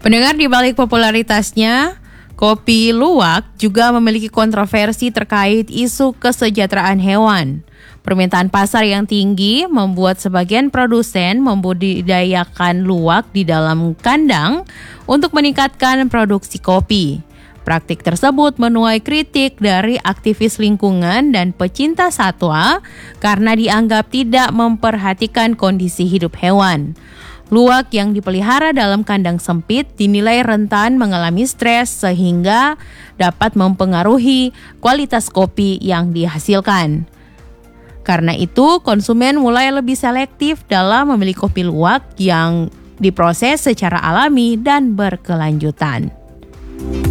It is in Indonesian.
Pendengar, di balik popularitasnya, kopi luwak juga memiliki kontroversi terkait isu kesejahteraan hewan. Permintaan pasar yang tinggi membuat sebagian produsen membudidayakan luwak di dalam kandang untuk meningkatkan produksi kopi. Praktik tersebut menuai kritik dari aktivis lingkungan dan pecinta satwa karena dianggap tidak memperhatikan kondisi hidup hewan. Luwak yang dipelihara dalam kandang sempit dinilai rentan mengalami stres sehingga dapat mempengaruhi kualitas kopi yang dihasilkan. Karena itu, konsumen mulai lebih selektif dalam memilih kopi luwak yang diproses secara alami dan berkelanjutan.